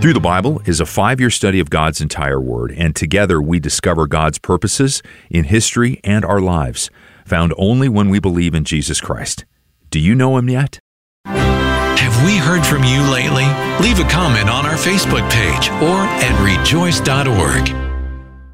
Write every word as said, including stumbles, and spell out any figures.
Through the Bible is a five-year study of God's entire Word, and together we discover God's purposes in history and our lives, found only when we believe in Jesus Christ. Do you know Him yet? Have we heard from you lately? Leave a comment on our Facebook page or at rejoice dot org.